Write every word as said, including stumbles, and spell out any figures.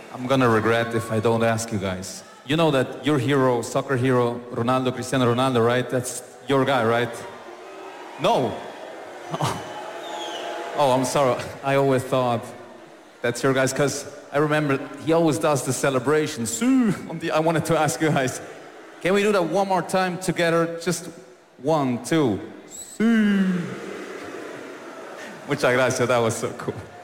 I'm gonna regret if I don't ask you guys. You know that your hero, soccer hero, Ronaldo, Cristiano Ronaldo, right? That's your guy, right? No. Oh, oh I'm sorry. I always thought that's your guys, because I remember he always does the celebration. Sue, on the, I wanted to ask you guys, can we do that one more time together? Just one, two. Sue. Muchas gracias, that was so cool.